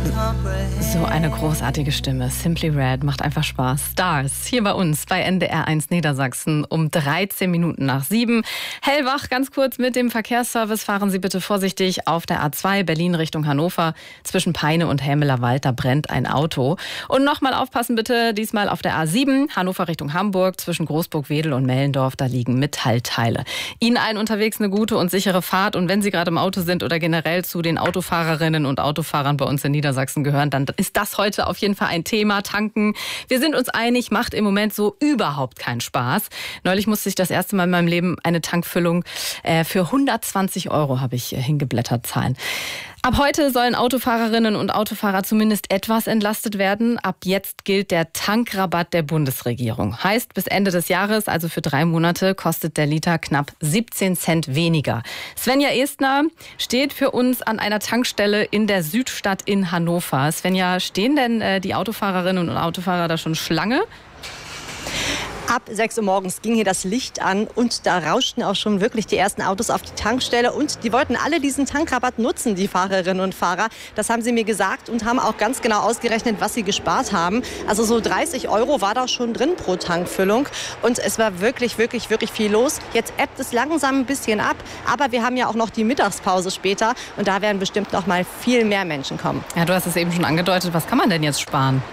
So eine großartige Stimme. Simply Red macht einfach Spaß. Stars hier bei uns bei NDR1 Niedersachsen um 13 Minuten nach 7. Hellwach, ganz kurz mit dem Verkehrsservice. Fahren Sie bitte vorsichtig auf der A2 Berlin Richtung Hannover. Zwischen Peine und Hämelerwald, da brennt ein Auto. Und nochmal aufpassen bitte, diesmal auf der A7 Hannover Richtung Hamburg. Zwischen Großburg-Wedel und Mellendorf, da liegen Metallteile. Ihnen allen unterwegs eine gute und sichere Fahrt. Und wenn Sie gerade im Auto sind oder generell zu den Autofahrerinnen und Autofahrern bei uns in Niedersachsen gehören, dann ist das heute auf jeden Fall ein Thema. Tanken. Wir sind uns einig, macht im Moment so überhaupt keinen Spaß. Neulich musste ich das erste Mal in meinem Leben eine Tankfüllung für 120 € habe ich hingeblättert zahlen. Ab heute sollen Autofahrerinnen und Autofahrer zumindest etwas entlastet werden. Ab jetzt gilt der Tankrabatt der Bundesregierung. Heißt, bis Ende des Jahres, also für 3 Monate, kostet der Liter knapp 17 Cent weniger. Svenja Estner steht für uns an einer Tankstelle in der Südstadt in Hannover. Svenja, stehen denn die Autofahrerinnen und Autofahrer da schon Schlange? Ab 6 Uhr morgens ging hier das Licht an und da rauschten auch schon wirklich die ersten Autos auf die Tankstelle. Und die wollten alle diesen Tankrabatt nutzen, die Fahrerinnen und Fahrer. Das haben sie mir gesagt und haben auch ganz genau ausgerechnet, was sie gespart haben. Also so 30 € war da schon drin pro Tankfüllung. Und es war wirklich, wirklich, wirklich viel los. Jetzt ebbt es langsam ein bisschen ab. Aber wir haben ja auch noch die Mittagspause später. Und da werden bestimmt noch mal viel mehr Menschen kommen. Ja, du hast es eben schon angedeutet. Was kann man denn jetzt sparen?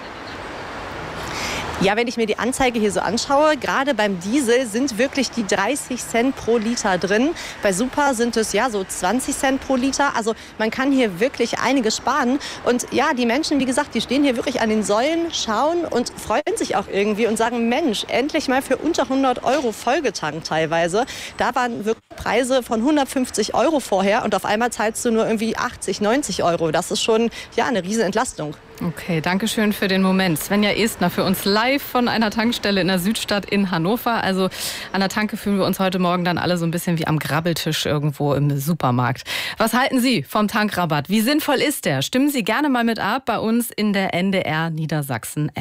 Ja, wenn ich mir die Anzeige hier so anschaue, gerade beim Diesel sind wirklich die 30 Cent pro Liter drin. Bei Super sind es ja so 20 Cent pro Liter. Also man kann hier wirklich einiges sparen. Und ja, die Menschen, wie gesagt, die stehen hier wirklich an den Säulen, schauen und freuen sich auch irgendwie und sagen, Mensch, endlich mal für unter 100 € vollgetankt teilweise. Da waren wirklich Preise von 150 € vorher und auf einmal zahlst du nur irgendwie 80, 90 €. Das ist schon ja eine riesen Entlastung. Okay, danke schön für den Moment. Svenja Estner für uns live von einer Tankstelle in der Südstadt in Hannover. Also an der Tanke fühlen wir uns heute Morgen dann alle so ein bisschen wie am Grabbeltisch irgendwo im Supermarkt. Was halten Sie vom Tankrabatt? Wie sinnvoll ist der? Stimmen Sie gerne mal mit ab bei uns in der NDR Niedersachsen App.